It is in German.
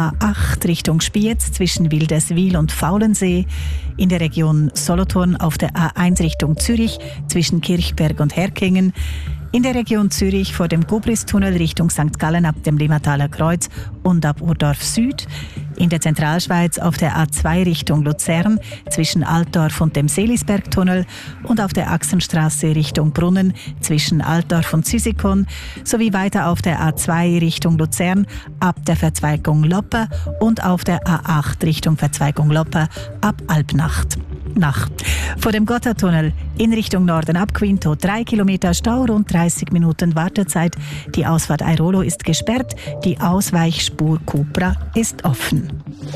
A8 Richtung Spiez zwischen Wildeswil und Faulensee, in der Region Solothurn auf der A1 Richtung Zürich zwischen Kirchberg und Herkingen, in der Region Zürich vor dem Gubristunnel Richtung St. Gallen ab dem Limmataler Kreuz und ab Urdorf Süd, in der Zentralschweiz auf der A2 Richtung Luzern zwischen Altdorf und dem Seelisbergtunnel und auf der Achsenstraße Richtung Brunnen zwischen Altdorf und Züsikon sowie weiter auf der A2 Richtung Luzern ab der Verzweigung Loppe und auf der A8 Richtung Verzweigung Loppe ab Alpnacht. Vor dem Gotthardtunnel in Richtung Norden ab Quinto 3 Kilometer Stau, rund 30 Minuten Wartezeit. Die Ausfahrt Airolo ist gesperrt, die Ausweichspur Cupra ist offen.